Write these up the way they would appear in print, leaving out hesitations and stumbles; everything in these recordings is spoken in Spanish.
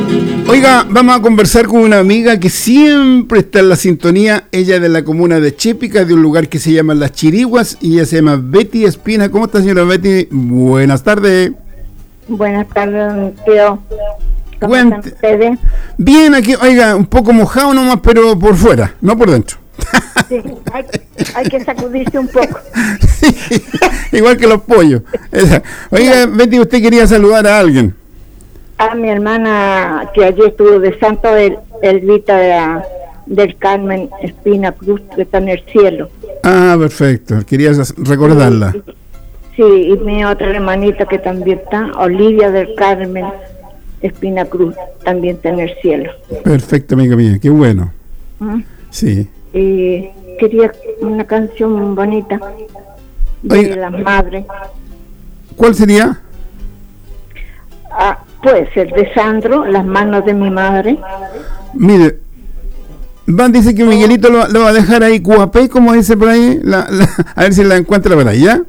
Oiga, vamos a conversar con una amiga que siempre está en la sintonía. Ella es de la comuna de Chépica, de un lugar que se llama Las Chiriguas, y ella se llama Betty Espina. ¿Cómo está, señora Betty? Buenas tardes. Buenas tardes, tío. ¿Cómo están ustedes? Bien, aquí, oiga, un poco mojado nomás, pero por fuera, no por dentro. Sí, hay que sacudirse un poco. Sí, igual que los pollos. Oiga, Betty, usted quería saludar a alguien. A mi hermana, que allí estuvo de Santo Elvita del Carmen Espina Cruz, que está en el cielo. Ah, perfecto, quería recordarla. Sí, y mi otra hermanita que también está, Olivia del Carmen Espina Cruz, también está en el cielo. Perfecto, amiga mía, qué bueno. ¿Mm? Sí. Y quería una canción bonita de las madres. ¿Cuál sería? Puede ser de Sandro, Las manos de mi madre. Mire, Van dice que Miguelito lo va a dejar ahí cuapé, como dice por ahí, a ver si la encuentra por ahí, ¿ya?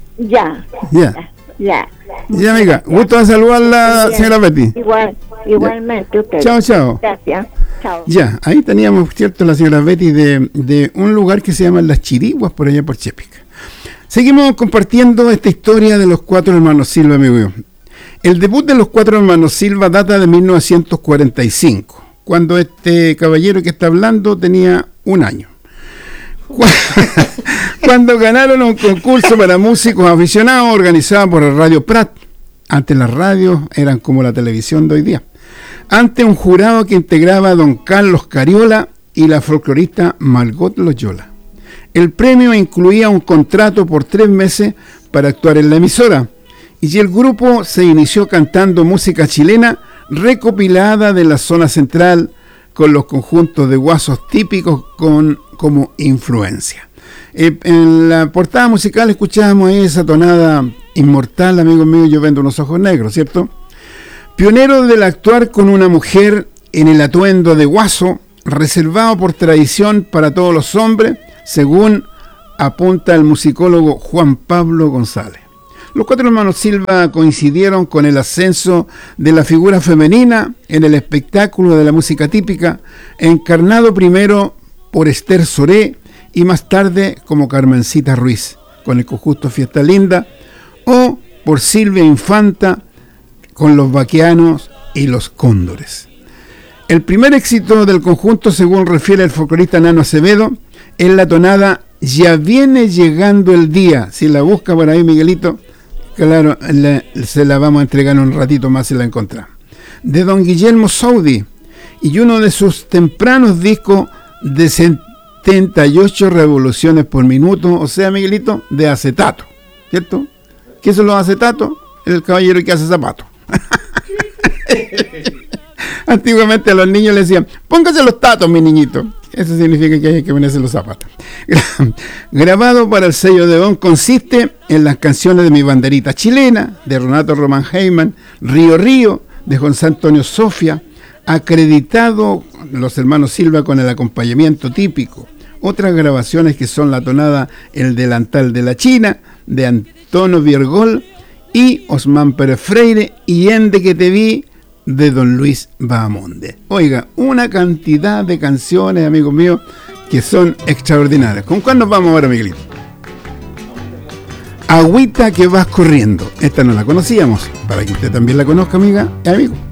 Ya, amiga, gusto de saludarla, señora Betty. Igualmente usted. Chao. Gracias. Chao. Ya, ahí teníamos, cierto, la señora Betty de un lugar que se llama Las Chiriguas, por allá por Chépica. Seguimos compartiendo esta historia de los 4 hermanos Silva, amigo mío. El debut de los 4 hermanos Silva data de 1945, cuando este caballero que está hablando tenía 1 año. Cuando ganaron un concurso para músicos aficionados organizado por el Radio Prat. Antes las radios eran como la televisión de hoy día. Ante un jurado que integraba a don Carlos Cariola y la folclorista Margot Loyola. El premio incluía un contrato por 3 meses para actuar en la emisora. Y el grupo se inició cantando música chilena recopilada de la zona central con los conjuntos de guasos típicos como influencia. En la portada musical escuchábamos esa tonada inmortal, amigo mío, yo vendo unos ojos negros, ¿cierto? Pionero del actuar con una mujer en el atuendo de guaso, reservado por tradición para todos los hombres, según apunta el musicólogo Juan Pablo González. Los 4 hermanos Silva coincidieron con el ascenso de la figura femenina en el espectáculo de la música típica, encarnado primero por Esther Soré y más tarde como Carmencita Ruiz, con el conjunto Fiesta Linda, o por Silvia Infanta con los Baquianos y los Cóndores. El primer éxito del conjunto, según refiere el folclorista Nano Acevedo, es la tonada Ya viene llegando el día. Si la busca por ahí, Miguelito, claro, se la vamos a entregar un ratito más si la encontramos. De don Guillermo Saudi, y uno de sus tempranos discos de 78 revoluciones por minuto, o sea, Miguelito, de acetato, ¿cierto? ¿Qué son los acetatos? El caballero que hace zapatos. Antiguamente a los niños les decían, póngase los tatos, mi niñito. Eso significa que hay que ponerse los zapatos. Grabado para el sello de Don, consiste en las canciones de Mi Banderita Chilena, de Renato Román Heyman, Río Río, de José Antonio Sofia, acreditado los hermanos Silva con el acompañamiento típico. Otras grabaciones que son la tonada El Delantal de la China, de Antonio Viergol y Osman Pérez Freire, y Ende que te vi, de don Luis Bahamonde. Oiga, una cantidad de canciones, amigos míos, que son extraordinarias. ¿Con cuál nos vamos ahora, Miguelito? Agüita que vas corriendo. Esta no la conocíamos, para que usted también la conozca, amiga y amigo.